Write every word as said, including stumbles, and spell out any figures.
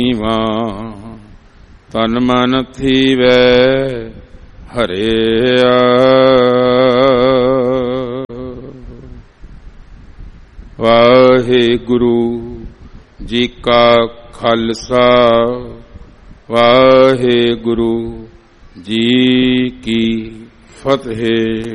ਤਨ ਮਨ ਥੀਵੈ ਹਰਿਆ। ਵਾਹਿਗੁਰੂ ਜੀ ਕਾ ਖਾਲਸਾ, ਵਾਹਿਗੁਰੂ ਜੀ ਕੀ ਫਤਿਹ।